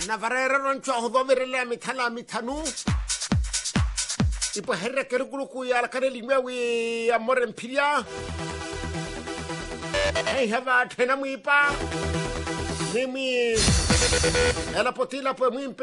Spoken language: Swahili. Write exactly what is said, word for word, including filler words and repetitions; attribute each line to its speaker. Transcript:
Speaker 1: na varere roncho ho doverele mithala mithanu ipo herre kerukuluku ya kare lingwe wi amore mpilia hey hava tena muipa nimi ela potila po muimpe